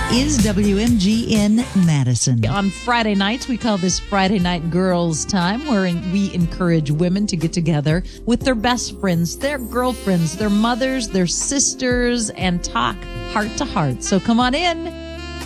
is WMG in Madison. On Friday nights, we call this Friday Night Girls Time, where we encourage women to get together with their best friends, their girlfriends, their mothers, their sisters, and talk heart to heart. So come on in.